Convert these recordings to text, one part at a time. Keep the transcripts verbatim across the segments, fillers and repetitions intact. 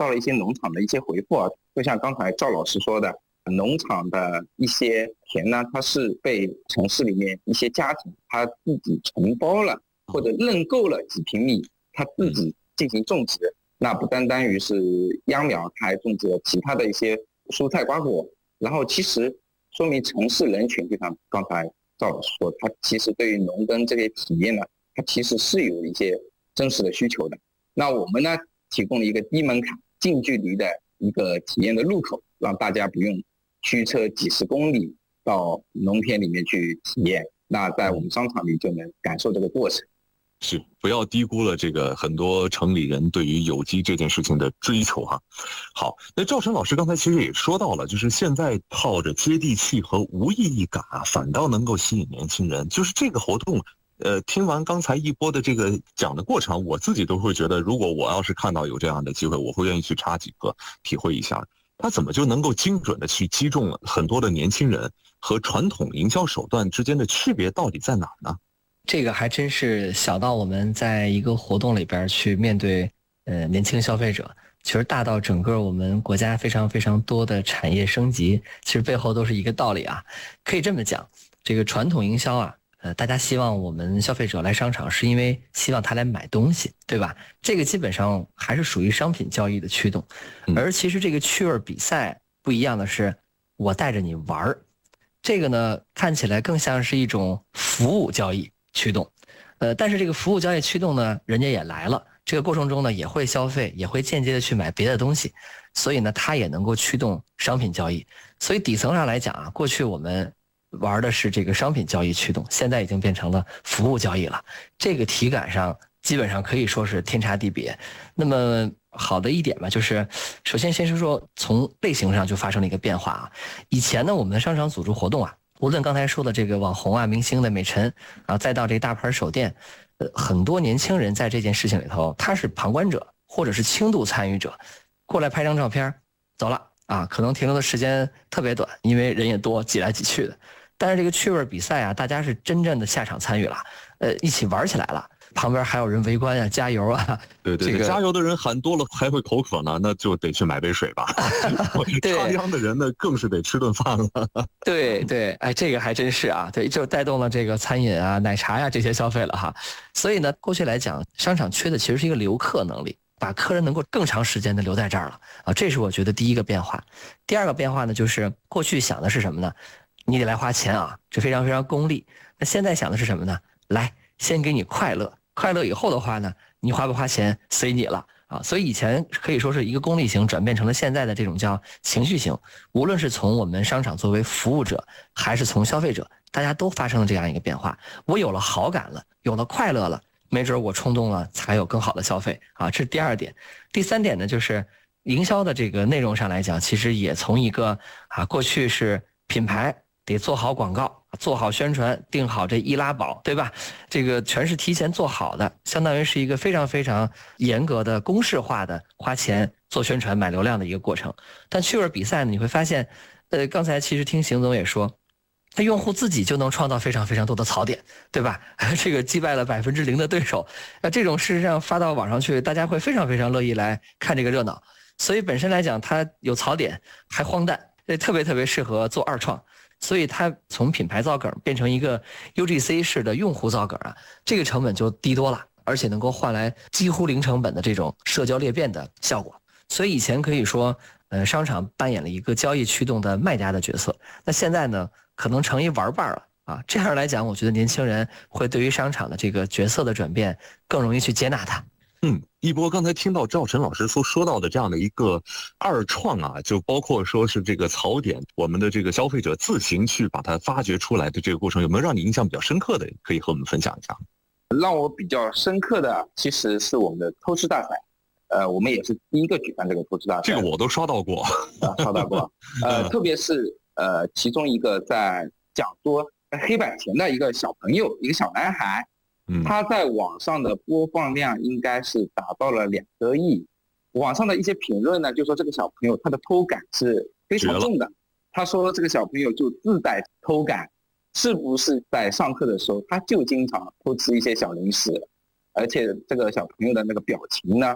到了一些农场的一些回复啊，就像刚才赵老师说的，农场的一些田呢，它是被城市里面一些家庭他自己承包了或者认购了几平米，他自己进行种植。那不单单于是秧苗，他还种植了其他的一些蔬菜瓜果。然后其实说明城市人群，就像刚才赵老师说，他其实对于农耕这些体验呢，他其实是有一些真实的需求的。那我们呢，提供了一个低门槛、近距离的一个体验的入口，让大家不用驱车几十公里到农田里面去体验。那在我们商场里就能感受这个过程。 是，不要低估了这个很多城里人对于有机这件事情的追求哈。好，那赵晨老师刚才其实也说到了，就是现在靠着接地气和无意义感啊，反倒能够吸引年轻人。就是这个活动，呃，听完刚才一波的这个讲的过程，我自己都会觉得，如果我要是看到有这样的机会，我会愿意去插几个，体会一下。他怎么就能够精准的去击中了很多的年轻人，和传统营销手段之间的区别到底在哪儿呢？ 这个还真是小到我们在一个活动里边去面对呃年轻消费者，其实大到整个我们国家非常非常多的产业升级，其实背后都是一个道理啊。可以这么讲，这个传统营销啊，呃，大家希望我们消费者来商场是因为希望他来买东西，对吧？这个基本上还是属于商品交易的驱动。而其实这个趣味比赛不一样的是，我带着你玩儿，这个呢看起来更像是一种服务交易驱动，呃，但是这个服务交易驱动呢，人家也来了，这个过程中呢也会消费，也会间接的去买别的东西，所以呢，它也能够驱动商品交易。所以底层上来讲啊，过去我们玩的是这个商品交易驱动，现在已经变成了服务交易了，这个体感上基本上可以说是天差地别。那么好的一点吧，就是首先先是说从类型上就发生了一个变化啊。以前呢，我们的商场组织活动啊，无论刚才说的这个网红啊、明星的美陈，然后再到这个大牌手店，呃，很多年轻人在这件事情里头，他是旁观者或者是轻度参与者，过来拍张照片，走了啊，可能停留的时间特别短，因为人也多，挤来挤去的。但是这个趣味比赛啊，大家是真正的下场参与了，呃，一起玩起来了。旁边还有人围观啊，加油啊！ 对对对，这个、加油的人喊多了还会口渴呢，那就得去买杯水吧。插秧的人呢，更是得吃顿饭了。 对对，哎，这个还真是啊，对，就带动了这个餐饮啊、奶茶呀、这些消费了哈。所以呢，过去来讲，商场缺的其实是一个留客能力，把客人能够更长时间的留在这儿了啊，这是我觉得第一个变化。第二个变化呢，就是过去想的是什么呢？你得来花钱啊，这非常非常功利。那现在想的是什么呢？来，先给你快乐。快乐以后的话呢，你花不花钱随你了啊！所以以前可以说是一个功利型转变成了现在的这种叫情绪型。无论是从我们商场作为服务者，还是从消费者，大家都发生了这样一个变化。我有了好感了，有了快乐了，没准我冲动了，才有更好的消费啊！这是第二点。第三点呢，就是营销的这个内容上来讲，其实也从一个啊过去是品牌得做好广告。做好宣传，定好这易拉宝，对吧？这个全是提前做好的，相当于是一个非常非常严格的公式化的花钱做宣传买流量的一个过程。但趣味比赛呢，你会发现，呃，刚才其实听邢总也说，他用户自己就能创造非常非常多的槽点，对吧？这个击败了百分之零的对手，那这种事实上发到网上去，大家会非常非常乐意来看这个热闹。所以本身来讲，它有槽点，还荒诞，特别特别适合做二创。所以它从品牌造梗变成一个 U G C 式的用户造梗啊，这个成本就低多了，而且能够换来几乎零成本的这种社交裂变的效果。所以以前可以说，呃，商场扮演了一个交易驱动的卖家的角色，那现在呢，可能成一玩伴了啊。这样来讲，我觉得年轻人会对于商场的这个角色的转变更容易去接纳它。 嗯，一波刚才听到赵晨老师所说到的这样的一个二创啊，就包括说是这个槽点，我们的这个消费者自行去把它发掘出来的这个过程，有没有让你印象比较深刻的？可以和我们分享一下。 让我比较深刻的其实是我们的偷吃大赛，呃，我们也是第一个举办这个偷吃大赛， 这个我都刷到过， 啊，刷到过，呃，特别是呃，其中一个在讲说黑板前的一个小朋友，一个小男孩。他在网上的播放量应该是达到了两个亿，网上的一些评论呢，就说这个小朋友他的偷感是非常重的。他说这个小朋友就自带偷感，是不是在上课的时候他就经常偷吃一些小零食，而且这个小朋友的那个表情呢，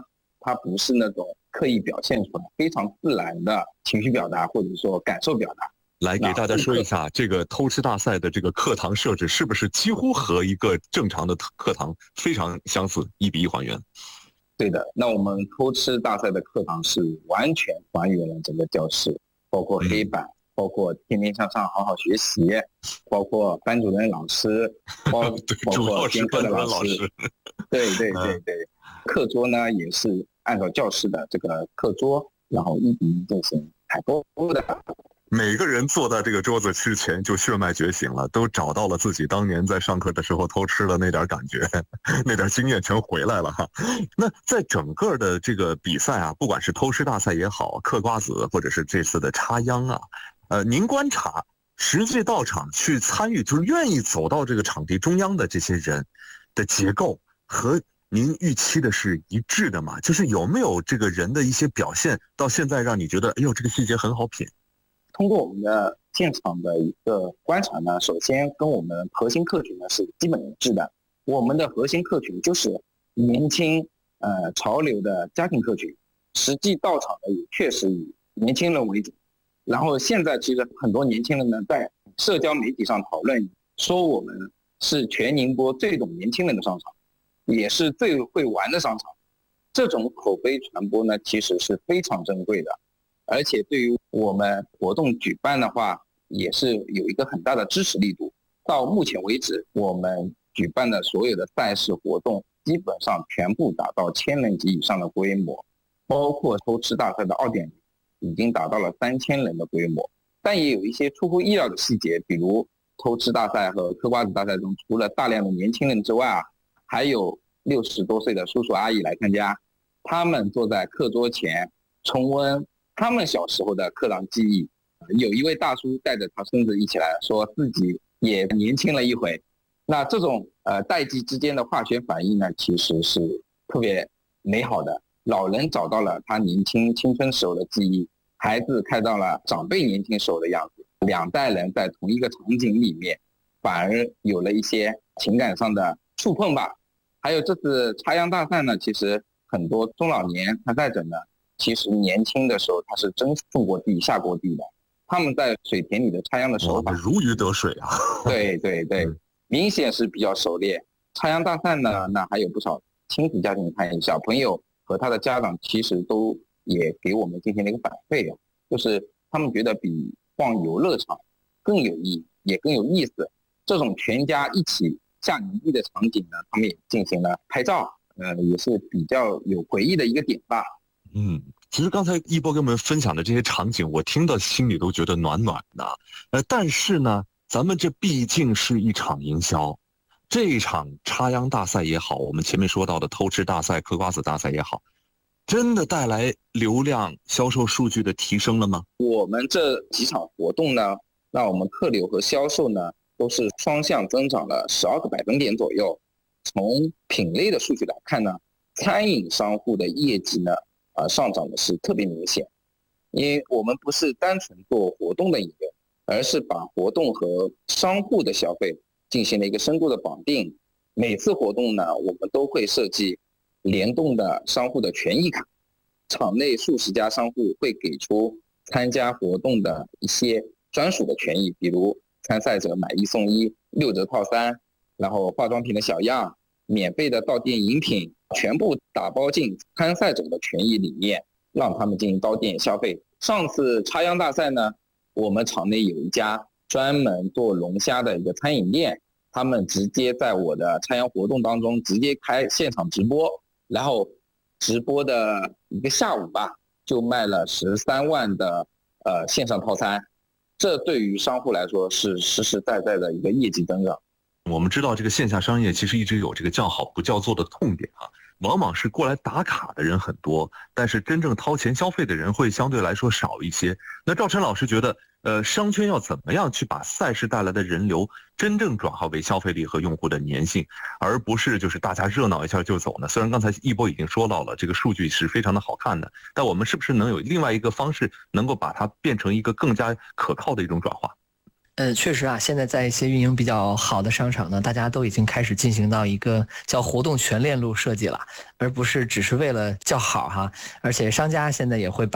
它不是那种刻意表现出来非常自然的情绪表达或者说感受表达。 来给大家说一下，这个偷吃大赛的这个课堂设置是不是几乎和一个正常的课堂非常相似，一比一还原？ 对的，那我们偷吃大赛的课堂是完全还原了整个教室，包括黑板、嗯、包括天天向上好好学习，包括班主任老师，包包括编课的老师，对对对对，嗯、课桌呢也是按照教室的这个课桌，然后一比一进行采购的。 每个人坐在这个桌子之前就血脉觉醒了，都找到了自己当年在上课的时候偷吃的那点感觉，那点经验全回来了哈。那在整个的这个比赛啊，不管是偷吃大赛也好，嗑瓜子或者是这次的插秧啊，呃，您观察实际到场去参与，就是愿意走到这个场地中央的这些人的结构和您预期的是一致的吗？就是有没有这个人的一些表现到现在让你觉得，哎呦，这个细节很好品？ 通过我们的现场的一个观察呢，首先跟我们核心客群呢是基本一致的。我们的核心客群就是年轻、呃潮流的家庭客群，实际到场的也确实以年轻人为主。然后现在其实很多年轻人呢在社交媒体上讨论，说我们是全宁波最懂年轻人的商场，也是最会玩的商场。这种口碑传播呢，其实是非常珍贵的。而且对于我们活动举办的话，也是有一个很大的支持力度。到目前为止，我们举办的所有的赛事活动，基本上全部达到千人级以上的规模，包括偷吃大赛的 二点零， 已经达到了三千人的规模。但也有一些出乎意料的细节，比如偷吃大赛和嗑瓜子大赛中，除了大量的年轻人之外啊，还有六十多岁的叔叔阿姨来参加，他们坐在课桌前重温他们小时候的课堂记忆，有一位大叔带着他孙子一起来，说自己也年轻了一回。那这种呃代际之间的化学反应呢，其实是特别美好的。老人找到了他年轻青春时候的记忆，孩子看到了长辈年轻时候的样子，两代人在同一个场景里面，反而有了一些情感上的触碰吧。还有这次插秧大赛呢，其实很多中老年参赛者呢，其实年轻的时候他是真种过地下过地的，他们在水田里的插秧的手法如鱼得水啊。 对对对，明显是比较熟练。插秧大赛呢，那还有不少亲子家庭参与，小朋友和他的家长其实都也给我们进行了一个反馈，就是他们觉得比逛游乐场更有意义，也更有意思。这种全家一起下泥地的场景呢，他们也进行了拍照，呃，也是比较有回忆的一个点吧。 嗯，其实刚才一波给我们分享的这些场景，我听到心里都觉得暖暖的。呃，但是呢，咱们这毕竟是一场营销，这一场插秧大赛也好，我们前面说到的偷吃大赛、嗑瓜子大赛也好，真的带来流量销售数据的提升了吗？ 我们这几场活动呢，那我们客流和销售呢，都是双向增长了十二个百分点左右。从品类的数据来看呢，餐饮商户的业绩呢，呃，上涨的是特别明显。因为我们不是单纯做活动的引流，而是把活动和商户的消费进行了一个深度的绑定。每次活动呢，我们都会设计联动的商户的权益卡，场内数十家商户会给出参加活动的一些专属的权益，比如参赛者买一送一、六折套餐，然后化妆品的小样、免费的到店饮品，全部打包进参赛者的权益里面，让他们进行到店消费。上次插秧大赛呢，我们场内有一家专门做龙虾的一个餐饮店，他们直接在我的插秧活动当中直接开现场直播，然后直播的一个下午吧，就卖了十三万的呃线上套餐，这对于商户来说是实实在在的一个业绩增长。 我们知道这个线下商业其实一直有这个叫好不叫座的痛点啊，往往是过来打卡的人很多，但是真正掏钱消费的人会相对来说少一些。那赵晨老师觉得，呃，商圈要怎么样去把赛事带来的人流真正转化为消费力和用户的粘性，而不是就是大家热闹一下就走呢？虽然刚才一波已经说到了这个数据是非常的好看的，但我们是不是能有另外一个方式，能够把它变成一个更加可靠的一种转化？ 呃，确实啊，现在在一些运营比较好的商场呢，大家都已经开始进行到一个叫活动全链路设计了，而不是只是为了叫好哈。而且商家现在也会把